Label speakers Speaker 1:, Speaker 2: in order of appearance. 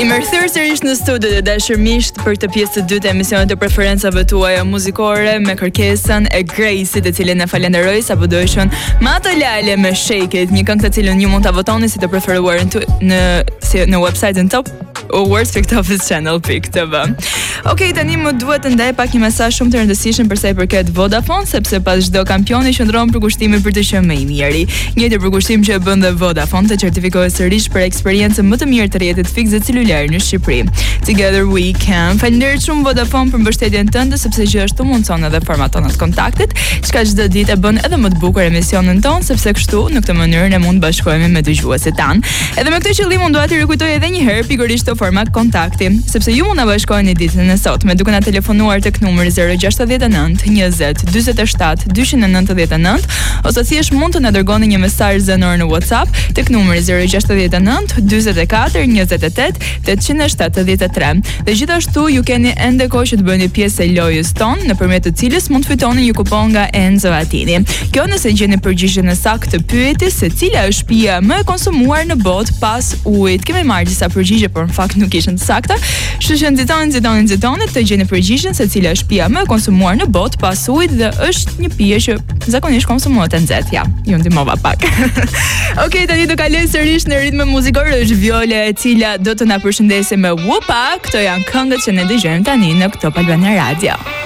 Speaker 1: I mirëthyer sërish në studio të dashur miq për këtë pjesë të dytë të emisionit të preferencave tuaja muzikore me kërkesën e Grace, të cilën e falenderoj sapo doishun me atë lale me Shake It, një këngë të cilën ju mund ta votoni si të preferuarin në website-in Top awards.official.tv. Okej, tani më duhet të ndaj pak një mesazh shumë të rëndësishëm për sa i përket Vodafone, sepse pas çdo kampioni qëndron përkushtimi për të qenë më i miri. Njëjtë përkushtim që e bën dhe Vodafone të certifikohet sërish për eksperiencën më të mirë të rrjetit fikse celular në Shqipëri. Together we can. Faleminderit shumë Vodafone për mbështetjen tënde, sepse gjithashtu mundson edhe formaton atë kontaktet, çka çdo ditë e bën edhe më të bukur emisionin ton, sepse kështu në këtë mënyrë ne mund të bashkohemi me dëgjuesit tan. Edhe me këtë qëllim unë dua t'ju rikujtoj edhe një herë pikërisht të format kontakti, sepse ju mund na bashkoheni ditën e sotme duke na telefonuar tek numri 069 20 47 299 ose thjesht mund të na dërgoni një mesazh zënor në WhatsApp tek numri 069 44 28 873. Dhe gjithashtu ju keni ende kohë që të bëni pjesë e lojës tonë, nëpërmjet të cilës mund të fitoni një kupon nga Enzo Attini. Kjo nëse gjeni përgjigjen e saktë të pyetjes se cila është shtëpia më e konsumuar në botë pas ujit. Kemi marrë disa përgjigje, por në fakt nuk ishin të sakta. Kështu që nxitoni të gjeni përgjigjen se cila është shtëpia më e konsumuar në botë pas ujit dhe është një pije që zakonisht konsumohet e nxehtë. Ja, ju ndihmova pak. Okej, tani do kaloj sërish në ritme muzikore, është Viola e cila do të na përshëndesë me Whoop. Këto janë këngët që ne dëgjojmë tani në Top Albania Radio.